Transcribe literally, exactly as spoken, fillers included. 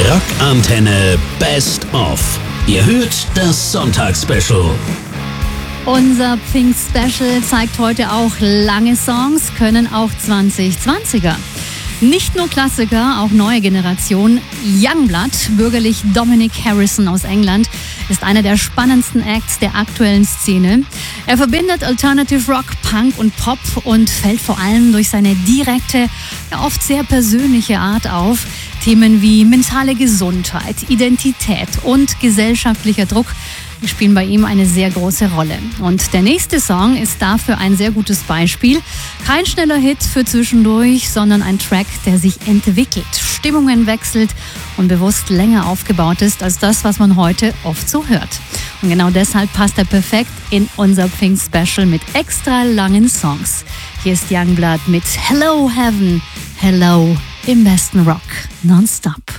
Rockantenne Best of. Ihr hört das Sonntagsspecial. Unser Pfingst-Special zeigt heute auch lange Songs, können auch zwanzig zwanziger. Nicht nur Klassiker, auch neue Generation. Youngblood, bürgerlich Dominic Harrison aus England, ist einer der spannendsten Acts der aktuellen Szene. Er verbindet Alternative Rock, Punk und Pop und fällt vor allem durch seine direkte, ja oft sehr persönliche Art auf. Themen wie mentale Gesundheit, Identität und gesellschaftlicher Druck spielen bei ihm eine sehr große Rolle. Und der nächste Song ist dafür ein sehr gutes Beispiel. Kein schneller Hit für zwischendurch, sondern ein Track, der sich entwickelt, Stimmungen wechselt und bewusst länger aufgebaut ist als das, was man heute oft so hört. Und genau deshalb passt er perfekt in unser Pfingst-Special mit extra langen Songs. Hier ist Youngblood mit Hello Heaven, Hello im besten Rock nonstop.